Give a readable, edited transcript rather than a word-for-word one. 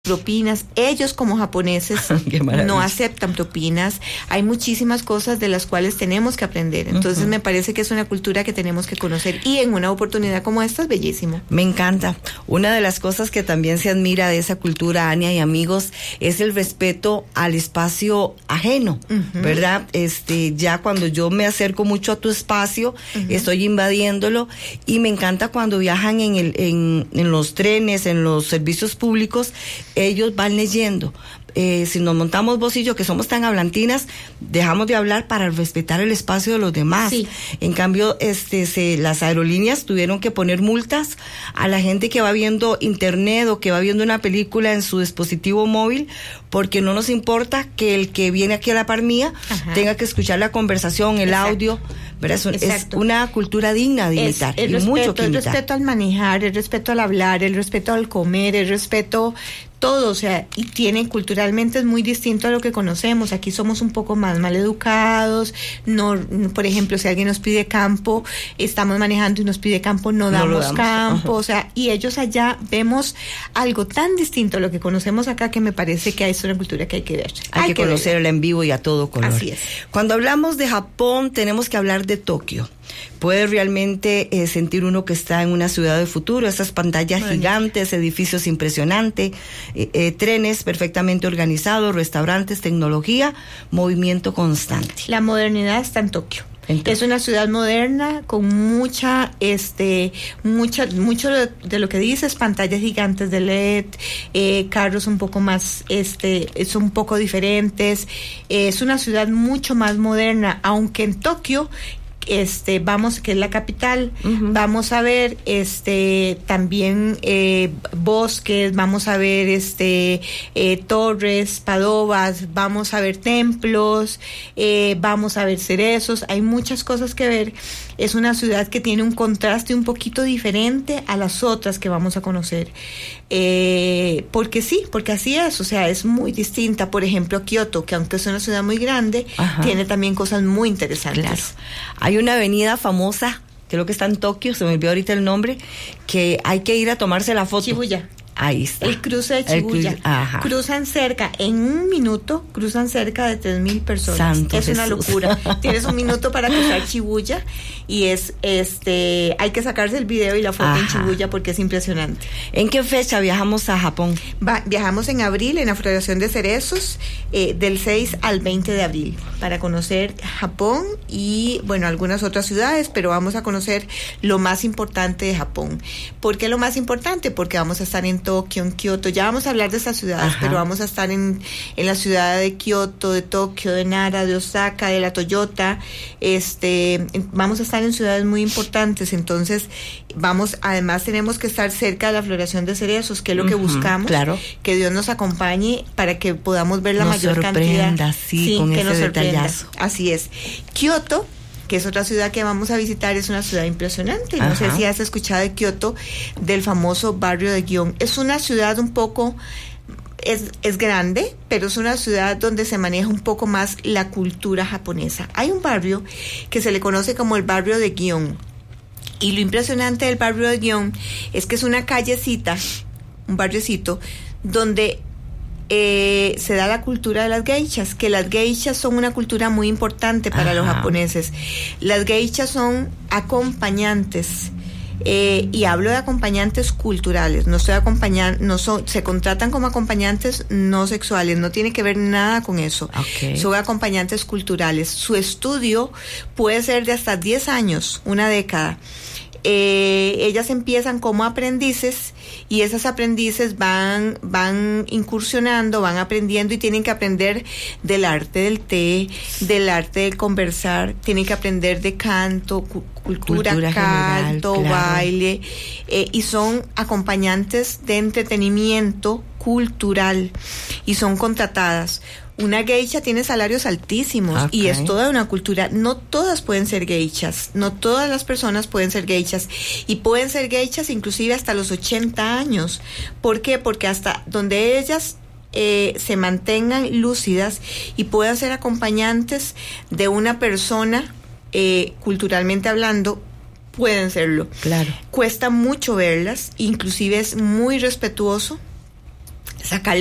propinas. Ellos como japoneses no aceptan propinas. Hay muchísimas cosas de las cuales tenemos que aprender. Entonces me parece que es una cultura que tenemos que conocer y en una oportunidad como esta es bellísimo. Me encanta. Una de las cosas que también se admira de esa cultura, Ania y amigos, es el respeto al espacio ajeno, ¿verdad? Ya cuando yo me acerco mucho a tu espacio, estoy invadiéndolo, y me encanta cuando viajan en los trenes, en los servicios públicos, ellos van leyendo. Si nos montamos vos y yo, que somos tan hablantinas, dejamos de hablar para respetar el espacio de los demás. Sí. En cambio, las aerolíneas tuvieron que poner multas a la gente que va viendo internet o que va viendo una película en su dispositivo móvil, porque no nos importa que el que viene aquí a la par mía tenga que escuchar la conversación, el audio. ¿Verdad? Es una cultura digna de imitar. El respeto al manejar, el respeto al hablar, el respeto al comer, el respeto todo, o sea, y culturalmente es muy distinto a lo que conocemos. Aquí somos un poco más maleducados. No, por ejemplo, si alguien nos pide campo, estamos manejando y nos pide campo, no damos campo. O sea, y ellos allá vemos algo tan distinto a lo que conocemos acá, que me parece que es una cultura que hay que ver. Hay que conocerla en vivo y a todo color. Así es. Cuando hablamos de Japón, tenemos que hablar de Tokio. Puede realmente sentir uno que está en una ciudad de futuro, esas pantallas gigantes, edificios impresionantes, trenes perfectamente organizados, restaurantes, tecnología, movimiento constante. La modernidad está en Tokio. Es una ciudad moderna con mucho de lo que dices, pantallas gigantes de LED, carros un poco más, son un poco diferentes. Es una ciudad mucho más moderna, aunque en Tokio vamos, que es la capital, vamos a ver también bosques, vamos a ver torres, padovas, vamos a ver templos, vamos a ver cerezos, hay muchas cosas que ver. Es una ciudad que tiene un contraste un poquito diferente a las otras que vamos a conocer, porque así es, o sea, es muy distinta. Por ejemplo, Kioto, que aunque es una ciudad muy grande, tiene también cosas muy interesantes. Claro. Hay una avenida famosa, creo que está en Tokio, se me olvidó ahorita el nombre, que hay que ir a tomarse la foto. Shibuya. Ahí está. El cruce de Shibuya. Cruzan en un minuto, cruzan cerca de 3,000 personas. Santo es Jesús. Una locura. Tienes un minuto para cruzar Shibuya y hay que sacarse el video y la foto en Shibuya porque es impresionante. ¿En qué fecha viajamos a Japón? Viajamos en abril, en la floración de cerezos, del 6 al 20 de abril, para conocer Japón y, bueno, algunas otras ciudades, pero vamos a conocer lo más importante de Japón. ¿Por qué lo más importante? Porque vamos a estar en Tokio, en Kioto, ya vamos a hablar de estas ciudades, pero vamos a estar en la ciudad de Kioto, de Tokio, de Nara, de Osaka, de la Toyota, vamos a estar en ciudades muy importantes. Entonces además tenemos que estar cerca de la floración de cerezos, que es lo que buscamos, claro. Que Dios nos acompañe para que podamos ver la mayor cantidad, con que ese nos sorprenda. detallazo. Así es. Kioto, que es otra ciudad que vamos a visitar, es una ciudad impresionante. No sé si has escuchado de Kioto, del famoso barrio de Gion. Es una ciudad un poco, es grande, pero es una ciudad donde se maneja un poco más la cultura japonesa. Hay un barrio que se le conoce como el barrio de Gion. Y lo impresionante del barrio de Gion es que es una callecita, un barriocito, donde se da la cultura de las geishas, que las geishas son una cultura muy importante para los japoneses. Las geishas son acompañantes, y hablo de acompañantes culturales, se contratan como acompañantes no sexuales, no tiene que ver nada con eso. Son acompañantes culturales. Su estudio puede ser de hasta 10 años, una década. Ellas empiezan como aprendices y esas aprendices van incursionando, van aprendiendo y tienen que aprender del arte del té, del arte del conversar, tienen que aprender de canto, cultura canto, general, claro. Baile, y son acompañantes de entretenimiento cultural y son contratadas. Una geisha tiene salarios altísimos y es toda una cultura. No todas pueden ser geishas, no todas las personas pueden ser geishas y pueden ser geishas inclusive hasta los 80 años. ¿Por qué? Porque hasta donde ellas se mantengan lúcidas y puedan ser acompañantes de una persona, culturalmente hablando, pueden serlo. Claro. Cuesta mucho verlas, inclusive es muy respetuoso. sacarle